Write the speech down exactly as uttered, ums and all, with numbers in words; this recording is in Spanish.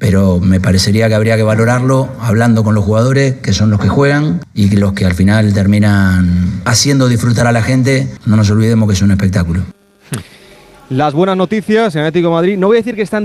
pero me parecería que habría que valorarlo hablando con los jugadores, que son los que juegan y que los que al final terminan haciendo disfrutar a la gente. No nos olvidemos que es un espectáculo. Las buenas noticias en Atlético de Madrid, no voy a decir que están